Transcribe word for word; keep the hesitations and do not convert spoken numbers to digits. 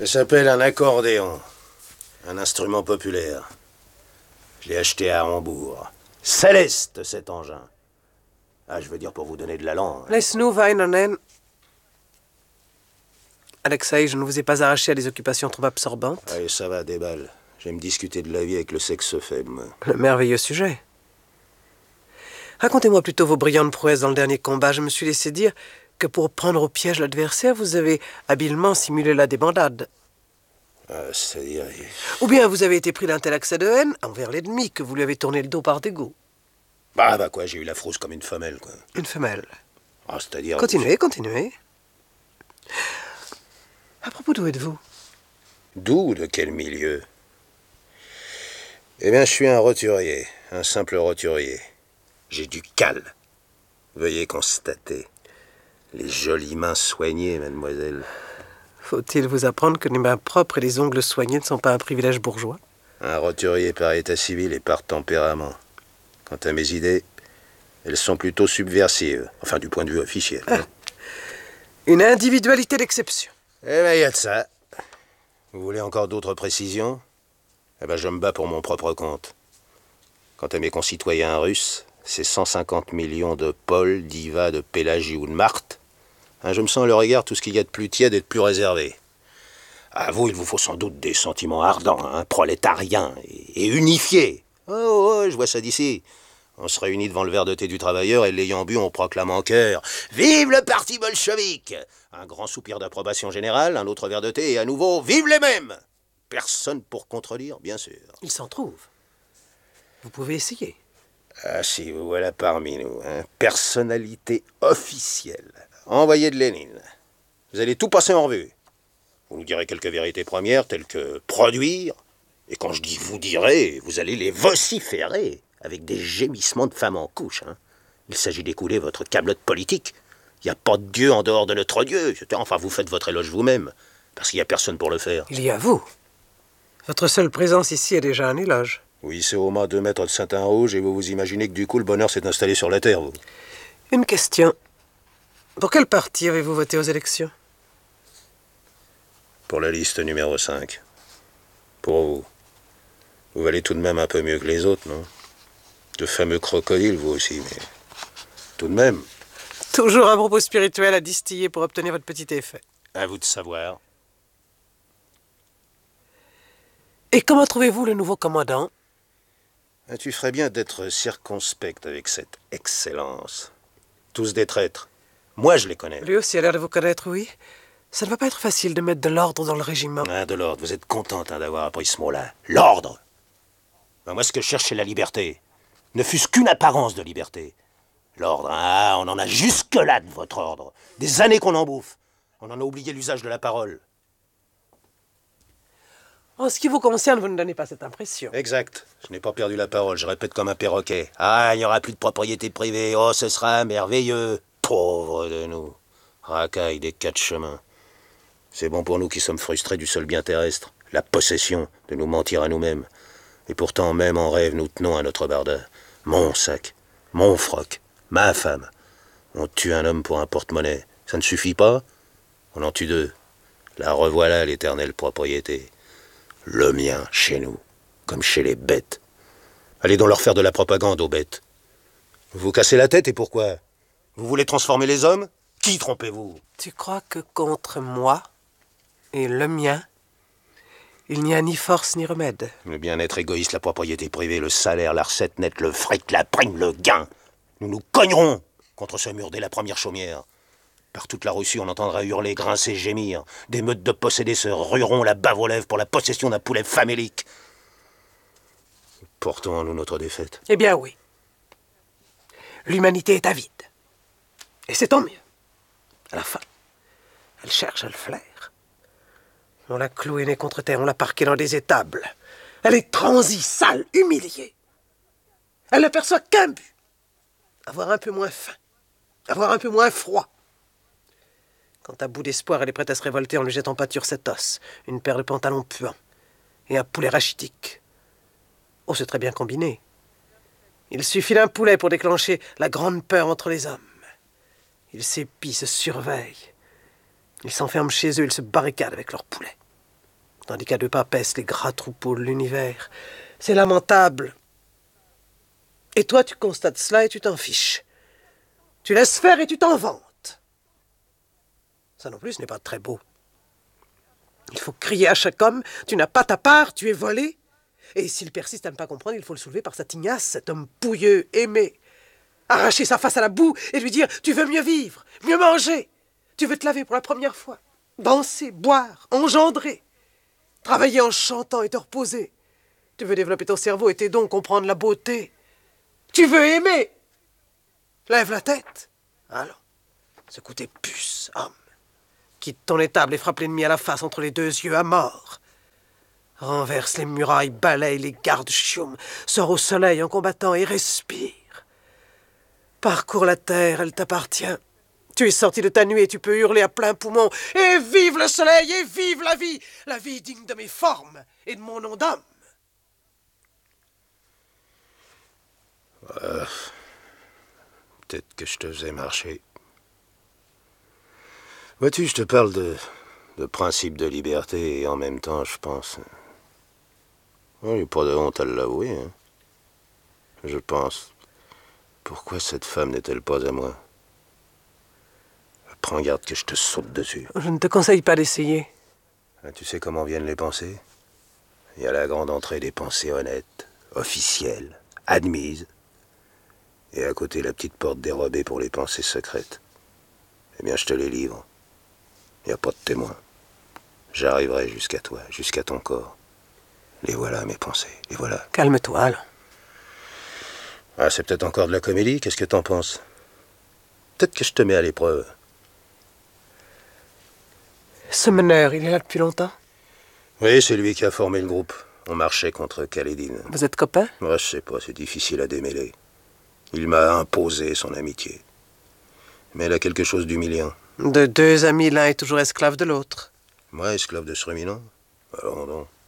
Ça s'appelle un accordéon. Un instrument populaire. Je l'ai acheté à Hambourg. Céleste, cet engin. Ah, je veux dire pour vous donner de l'allant. Laisse-nous, Vainonen. Alexei, je ne vous ai pas arraché à des occupations trop absorbantes. Allez, ça va, déballe. J'aime discuter de la vie avec le sexe faible, moi. Le merveilleux sujet. Racontez-moi plutôt vos brillantes prouesses dans le dernier combat. Je me suis laissé dire que pour prendre au piège l'adversaire, vous avez habilement simulé la débandade. Ah, c'est-à-dire... Ou bien vous avez été pris d'un tel accès de haine envers l'ennemi que vous lui avez tourné le dos par dégoût. Bah, bah quoi, j'ai eu la frousse comme une femelle, quoi. Une femelle. Ah, c'est-à-dire... Continuez, continuez. À propos, d'où êtes-vous? D'où ou de quel milieu? Eh bien, je suis un roturier, un simple roturier. J'ai du cal. Veuillez constater. Les jolies mains soignées, mademoiselle. Faut-il vous apprendre que les mains propres et les ongles soignés ne sont pas un privilège bourgeois? Un roturier par état civil et par tempérament. Quant à mes idées, elles sont plutôt subversives. Enfin, du point de vue officiel. Ah, une individualité d'exception. Eh bien, il y a de ça. Vous voulez encore d'autres précisions? Eh bien, je me bats pour mon propre compte. Quant à mes concitoyens russes, c'est cent cinquante millions de Paul, d'Iva, de Pélagie ou de Marthe. Hein, je me sens à leur égard tout ce qu'il y a de plus tiède et de plus réservé. À vous, il vous faut sans doute des sentiments ardents, hein, prolétariens et, et unifiés. Oh, oh, je vois ça d'ici. On se réunit devant le verre de thé du travailleur et l'ayant bu, on proclame en chœur « Vive le parti bolchevique !» Un grand soupir d'approbation générale, un autre verre de thé et à nouveau « Vive les mêmes !» Personne pour contredire, bien sûr. Il s'en trouve. Vous pouvez essayer. Ah si, vous voilà parmi nous. Hein. Personnalité officielle. Envoyé de Lénine. Vous allez tout passer en revue. Vous nous direz quelques vérités premières, telles que produire. Et quand je dis vous direz, vous allez les vociférer avec des gémissements de femmes en couche. Hein. Il s'agit d'écouler votre câblotte politique. Il n'y a pas de Dieu en dehors de notre Dieu. Enfin, vous faites votre éloge vous-même, parce qu'il n'y a personne pour le faire. Il y a vous. Votre seule présence ici est déjà un éloge. Oui, c'est au moins deux mètres de Saint-Un-Rouge, et vous vous imaginez que du coup, le bonheur s'est installé sur la terre, vous. Une question. Pour quel parti avez-vous voté aux élections? Pour la liste numéro cinq. Pour vous. Vous valez tout de même un peu mieux que les autres, non? De fameux crocodiles, vous aussi, mais... tout de même. Toujours un propos spirituel à distiller pour obtenir votre petit effet. À vous de savoir. Et comment trouvez-vous le nouveau commandant? Ah, tu ferais bien d'être circonspect avec cette excellence. Tous des traîtres. Moi, je les connais. Lui aussi a l'air de vous connaître, oui. Ça ne va pas être facile de mettre de l'ordre dans le régiment. Ah, de l'ordre. Vous êtes contente hein, d'avoir appris ce mot-là. L'ordre. Ben, moi, ce que je cherche, c'est la liberté. Ne fût-ce qu'une apparence de liberté. L'ordre, ah, on en a jusque-là de votre ordre. Des années qu'on en bouffe. On en a oublié l'usage de la parole. En ce qui vous concerne, vous ne donnez pas cette impression. Exact. Je n'ai pas perdu la parole. Je répète comme un perroquet. Ah, il n'y aura plus de propriété privée. Oh, ce sera merveilleux. Pauvre de nous. Racaille des quatre chemins. C'est bon pour nous qui sommes frustrés du seul bien terrestre. La possession, de nous mentir à nous-mêmes. Et pourtant, même en rêve, nous tenons à notre barda. Mon sac, mon froc, ma femme. On tue un homme pour un porte-monnaie. Ça ne suffit pas? On en tue deux. La revoilà, l'éternelle propriété. Le mien, chez nous, comme chez les bêtes. Allez donc leur faire de la propagande aux bêtes. Vous vous cassez la tête et pourquoi? Vous voulez transformer les hommes? Qui trompez-vous? Tu crois que contre moi et le mien, il n'y a ni force ni remède? Le bien-être égoïste, la propriété privée, le salaire, la recette nette, le fric, la prime, le gain. Nous nous cognerons contre ce mur dès la première chaumière. Par toute la Russie, on entendra hurler, grincer, gémir. Des meutes de possédés se rueront la bave aux lèvres pour la possession d'un poulet famélique. Portons en nous notre défaite. Eh bien oui. L'humanité est avide. Et c'est tant mieux. À la fin, elle cherche à le flaire. On l'a clouée nez contre terre, on l'a parquée dans des étables. Elle est transie, sale, humiliée. Elle ne perçoit qu'un but. Avoir un peu moins faim. Avoir un peu moins froid. Quand à bout d'espoir, elle est prête à se révolter en lui jetant pâture cet os, une paire de pantalons puants et un poulet rachitique. Oh, c'est très bien combiné. Il suffit d'un poulet pour déclencher la grande peur entre les hommes. Ils s'épient, se surveillent. Ils s'enferment chez eux, ils se barricadent avec leur poulet. tandis qu'à deux pas paissent les gras troupeaux de l'univers. C'est lamentable. Et toi, tu constates cela et tu t'en fiches. Tu laisses faire et tu t'en vantes. Ça non plus, ce n'est pas très beau. Il faut crier à chaque homme, tu n'as pas ta part, tu es volé. Et s'il persiste à ne pas comprendre, il faut le soulever par sa tignasse, cet homme pouilleux, aimé. Arracher sa face à la boue et lui dire, tu veux mieux vivre, mieux manger. Tu veux te laver pour la première fois, danser, boire, engendrer. Travailler en chantant et te reposer. Tu veux développer ton cerveau et tes dons, comprendre la beauté. Tu veux aimer. Lève la tête. Allons, secoue tes puces, homme. Quitte ton étable et frappe l'ennemi à la face entre les deux yeux à mort. Renverse les murailles, balaye les gardes chioums, sors au soleil en combattant et respire. Parcours la terre, elle t'appartient. Tu es sorti de ta nuit et tu peux hurler à plein poumon. Et vive le soleil et vive la vie, la vie digne de mes formes et de mon nom d'homme. Euh, Peut-être que je te faisais marcher. Vois-tu, je te parle de, de principe de liberté et en même temps, je pense... Il n'y a pas de honte à l'avouer, hein. Je pense... Pourquoi cette femme n'est-elle pas à moi? Prends garde que je te saute dessus. Je ne te conseille pas d'essayer. Ah, tu sais comment viennent les pensées? Il y a la grande entrée des pensées honnêtes, officielles, admises. Et à côté, la petite porte dérobée pour les pensées secrètes. Eh bien, je te les livre. Il n'y a pas de témoin. J'arriverai jusqu'à toi, jusqu'à ton corps. Les voilà, mes pensées, les voilà. Calme-toi, allons. Ah, c'est peut-être encore de la comédie, qu'est-ce que t'en penses? Peut-être que je te mets à l'épreuve. Ce meneur, il est là depuis longtemps? Oui, c'est lui qui a formé le groupe. On marchait contre Khaledin. Vous êtes copains? Moi, je sais pas, c'est difficile à démêler. Il m'a imposé son amitié. Mais elle a quelque chose d'humiliant. De deux amis, l'un est toujours esclave de l'autre. Moi, esclave de ce ruminant? Allons donc.